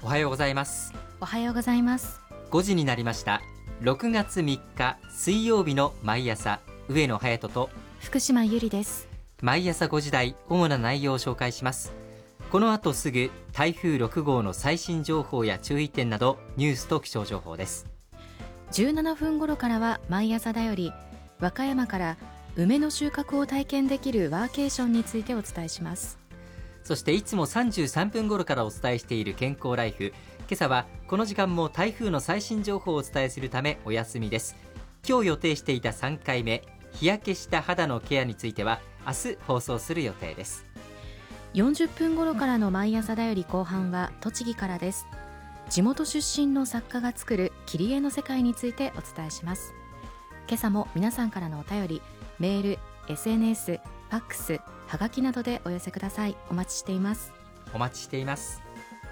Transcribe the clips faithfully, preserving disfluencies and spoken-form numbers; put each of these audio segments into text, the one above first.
おはようございます。 おはようございます。 ごじになりました。ろくがつみっか水曜日の毎朝、上野隼人と福島由里です。 毎朝ごじ台、主な内容を紹介します。この後すぐ台風ろく号の最新情報や注意点などニュースと気象情報です。 じゅうななふん頃からは毎朝だより、和歌山から梅の収穫を体験できるワーケーションについてお伝えします。 そしていつもさんじゅうさんぷん頃からお伝えしている健康ライフ、今朝はこの時間も台風の最新情報をお伝えするためお休みです。今日予定していたさんかいめ、日焼けした肌のケアについては明日放送する予定です。 よんじゅっぷん頃からの毎朝だより後半は栃木からです。地元出身の作家が作る切り絵の世界についてお伝えします。今朝も皆さんからのお便り、メール、エスエヌエス、ファックス、はがきなどでお寄せください。お待ちしています。 お待ちしています。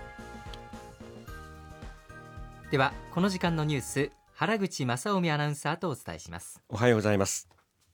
ではこの時間のニュース、原口正臣アナウンサーとお伝えします。 おはようございます。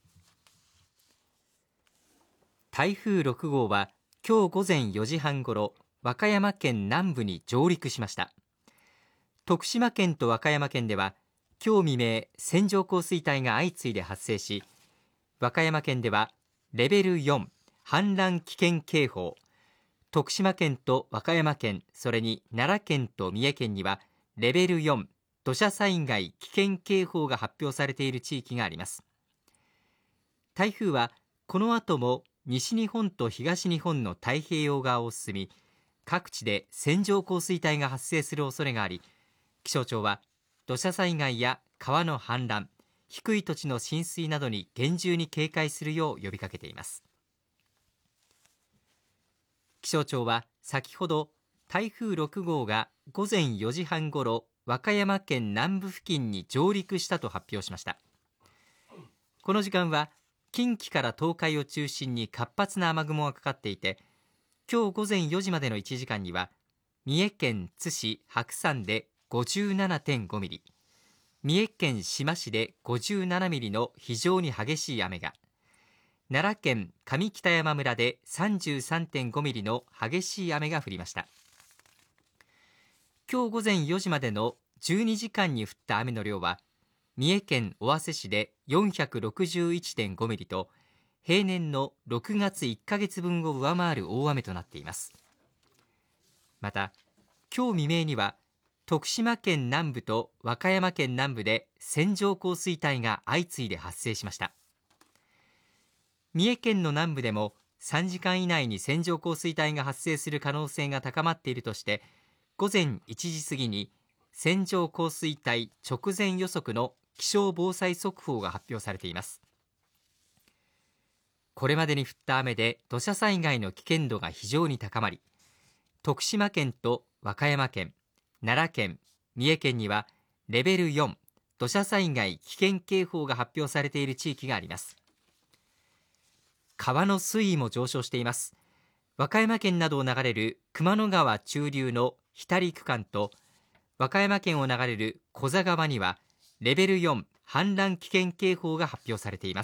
台風ろく号は今日午前よじはんごろ、和歌山県南部に上陸しました。徳島県と和歌山県では今日未明、線状降水帯が相次いで発生し、和歌山県ではレベルよん、氾濫危険警報、徳島県と和歌山県、それに奈良県と三重県にはレベルよん、土砂災害危険警報が発表されている地域があります。台風はこの後も西日本と東日本の太平洋側を進み、各地で線状降水帯が発生する恐れがあり、気象庁は土砂災害や川の氾濫、低い土地の浸水などに厳重に警戒するよう呼びかけています。気象庁は先ほど台風ろく号が午前よじはんごろ、和歌山県南部付近に上陸したと発表しました。この時間は近畿から東海を中心に活発な雨雲がかかっていて、今日午前よじまでのいちじかんには三重県津市白山で ごじゅうななてんごミリ、三重県志摩市でごじゅうななミリの非常に激しい雨が、奈良県上北山村で さんじゅうさんてんごミリの激しい雨が降りました。今日午前よじまでのじゅうにじかんに降った雨の量は、三重県尾鷲市で よんひゃくろくじゅういってんごミリと、平年のろくがついっかげつぶんを上回る大雨となっています。また、今日未明には徳島県南部と和歌山県南部で線状降水帯が相次いで発生しました。三重県の南部でもさんじかん以内に線状降水帯が発生する可能性が高まっているとして、午前いちじ過ぎに線状降水帯直前予測の気象防災速報が発表されています。これまでに降った雨で土砂災害の危険度が非常に高まり、徳島県と和歌山県、奈良県、三重県にはレベルよん、土砂災害危険警報が発表されている地域があります。川の水位も上昇しています。和歌山県などを流れる熊野川中流の日足区間と、和歌山県を流れる古座川にはレベルよん、氾濫危険警報が発表されています。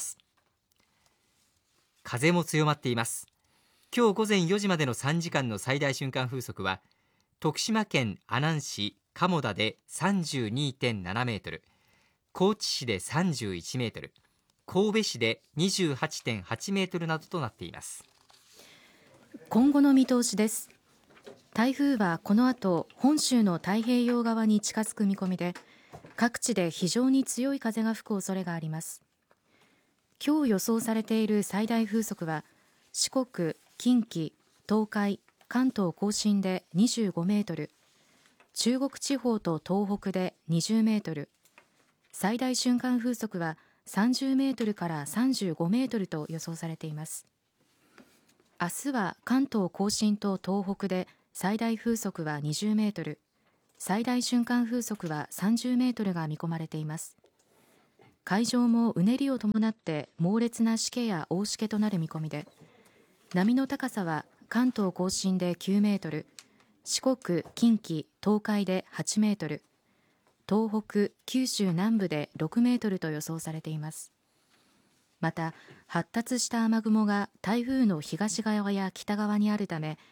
風も強まっています。今日午前よじまでのさんじかんの最大瞬間風速は、徳島県阿南市鴨田で さんじゅうにてんななメートル、高知市でさんじゅういちメートル、神戸市で にじゅうはちてんはちメートルなどとなっています。 今後の見通しです。台風はこの後本州の太平洋側に近づく見込みで、各地で非常に強い風が吹く恐れがあります。今日予想されている最大風速は、四国、近畿、東海、関東甲信でにじゅうごメートル、中国地方と東北でにじゅうメートル、最大瞬間風速はさんじゅうメートルからさんじゅうごメートルと予想されています。明日は関東甲信と東北で最大風速はにじゅうメートル、最大瞬間風速はさんじゅうメートルが見込まれています。海上もうねりを伴って猛烈なしけや大しけとなる見込みで、波の高さは関東甲信できゅうメートル、四国、近畿、東海ではちメートル、東北、九州南部でろくメートルと予想されています。また発達した雨雲が台風の東側や北側にあるため、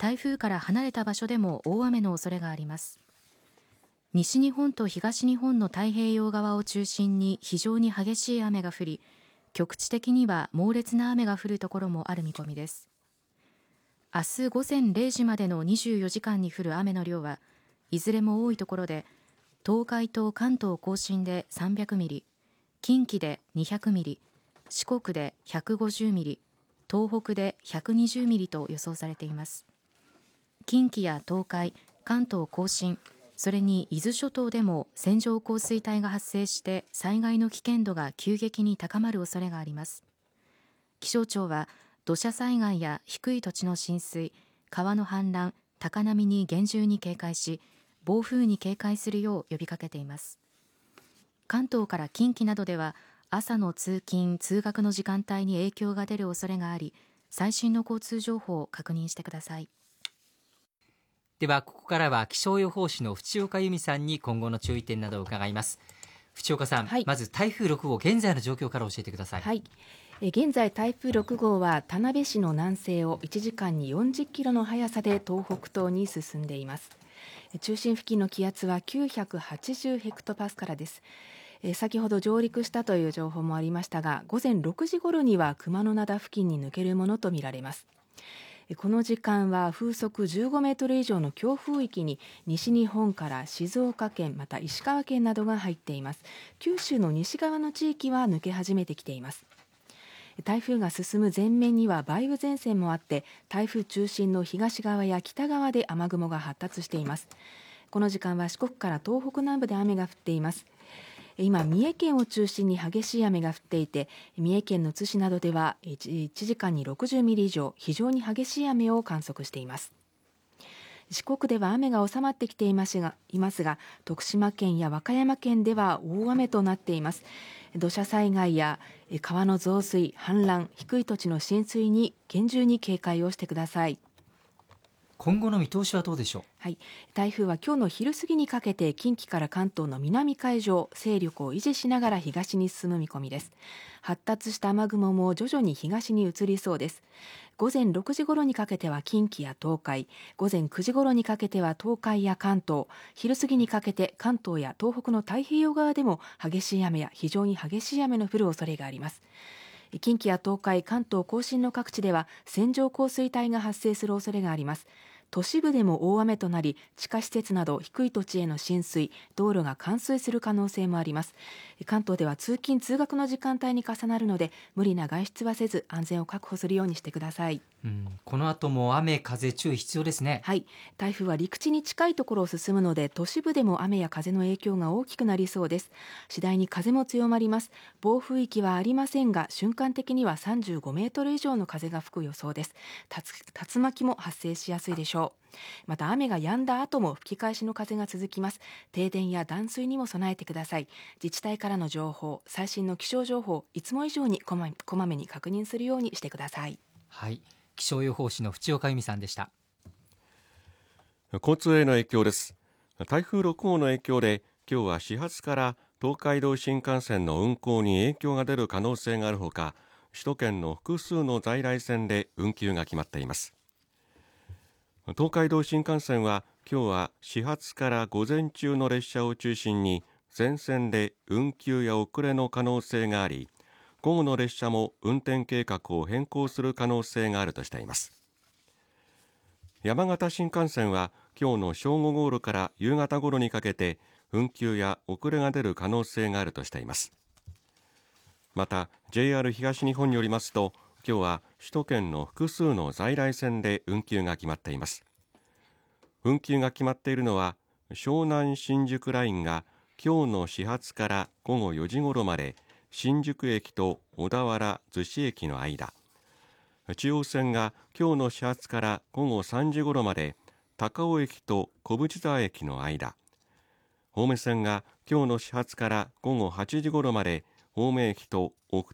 台風から離れた場所でも大雨の恐れがあります。西日本と東日本の太平洋側を中心に非常に激しい雨が降り、局地的には猛烈な雨が降るところもある見込みです。明日午前れいじまでのにじゅうよじかんに降る雨の量はいずれも多いところで、東海と関東甲信でさんびゃくミリ、近畿でにひゃくミリ、四国でひゃくごじゅうミリ、東北でひゃくにじゅうミリと予想されています。近畿や東海、関東甲信、それに伊豆諸島でも線状降水帯が発生して災害の危険度が急激に高まる恐れがあります。気象庁は土砂災害や低い土地の浸水、川の氾濫、高波に厳重に警戒し、暴風に警戒するよう呼びかけています。関東から近畿などでは朝の通勤・通学の時間帯に影響が出る恐れがあり、最新の交通情報を確認してください。 ではここからは気象予報士の淵岡由美さんに今後の注意点などを伺います。淵岡さん、はい、まず台風ろく号現在の状況から教えてください。 はい、え現在台風ろく号は田辺市の南西をいちじかんによんじゅっキロの速さで東北東に進んでいます。中心付近の気圧はきゅうひゃくはちじゅうヘクトパスカルです。先ほど上陸したという情報もありましたが、午前ろくじ頃には熊野灘付近に抜けるものとみられます。この時間は風速じゅうごメートル以上の強風域に西日本から静岡県、また石川県などが入っています。九州の西側の地域は抜け始めてきています。台風が進む前面には梅雨前線もあって、台風中心の東側や北側で雨雲が発達しています。この時間は四国から東北南部で雨が降っています。今、三重県を中心に激しい雨が降っていて、三重県の津市などではいちじかんにろくじゅうミリ以上、非常に激しい雨を観測しています。四国では雨が収まってきていますが、いますが徳島県や和歌山県では大雨となっています。土砂災害や川の増水、氾濫、低い土地の浸水に厳重に警戒をしてください。 今後の見通しはどうでしょう。 はい、台風は今日の昼過ぎにかけて近畿から関東の南海上、勢力を維持しながら東に進む見込みです。発達した雨雲も徐々に東に移りそうです。午前ろくじ頃にかけては近畿や東海、午前くじ頃にかけては東海や関東、昼過ぎにかけて関東や東北の太平洋側でも激しい雨や非常に激しい雨の降る恐れがあります。近畿や東海、関東甲信の各地では線状降水帯が発生する恐れがあります。都市部でも大雨となり、地下施設など低い土地への浸水、道路が冠水する可能性もあります。関東では通勤通学の時間帯に重なるので、無理な外出はせず安全を確保するようにしてください。 うん、この後も雨風注意必要ですね。 はい、台風は陸地に近いところを進むので、都市部でも雨や風の影響が大きくなりそうです。次第に風も強まります。暴風域はありませんが、瞬間的にはさんじゅうごメートル以上の風が吹く予想です。竜巻も発生しやすいでしょう。また雨が止んだ後も吹き返しの風が続きます。停電や断水にも備えてください。自治体からの情報、最新の気象情報、いつも以上にこま、こまめに確認するようにしてください。 はい、気象予報士の淵岡由美さんでした。 交通への影響です。台風ろく号の影響で今日は始発から東海道新幹線の運行に影響が出る可能性があるほか、首都圏の複数の在来線で運休が決まっています。東海道新幹線は今日は始発から午前中の列車を中心に全線で運休や遅れの可能性があり、午後の列車も運転計画を変更する可能性があるとしています。山形新幹線は今日の正午ごろから夕方ごろにかけて運休や遅れが出る可能性があるとしています。また ジェイアール 東日本によりますと、今日は首都圏の複数の在来線で運休が決まっています。運休が決まっているのは、湘南新宿ラインが今日の始発から午後よじ頃まで新宿駅と小田原逗子駅の間、中央線が今日の始発から午後さんじ頃まで高尾駅と小淵沢駅の間、青梅線が今日の始発から午後はちじ頃まで青梅駅と奥